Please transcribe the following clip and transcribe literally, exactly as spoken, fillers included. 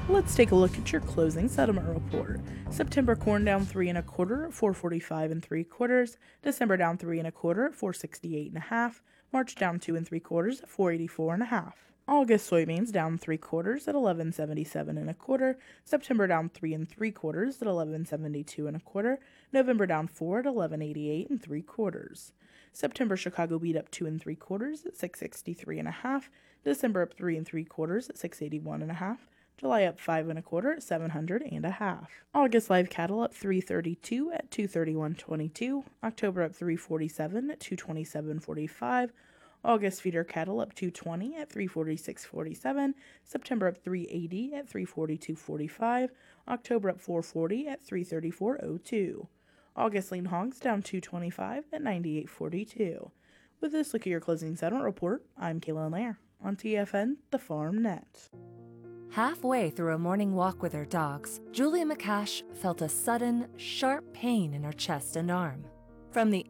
Let's take a look at your closing settlement report. September corn down three and a quarter at four forty-five and three quarters. December down three and a quarter at four sixty-eight and a half. March down two and three quarters at four eighty-four and a half. August soybeans down three quarters at eleven seventy-seven and a quarter. September down three and three quarters at eleven seventy-two and a quarter. November down four at eleven eighty-eight and three quarters. September Chicago beet up two and three quarters at six sixty-three and a half. December up three and three quarters at six eighty-one and a half. July up five and a quarter at seven hundred and a half. August live cattle up three thirty-two at two thirty-one twenty-two. October up three forty-seven at two twenty-seven forty-five. August feeder cattle up two twenty at three forty-six forty-seven. September up three eighty at three forty-two forty-five. October up four forty at three thirty-four oh two. August lean hogs down two twenty-five at ninety-eight forty-two. With this look at your closing settlement report, I'm Kaylin Lair on T F N, the Farm Net. Halfway through a morning walk with her dogs, Julia McCash felt a sudden, sharp pain in her chest and arm. From the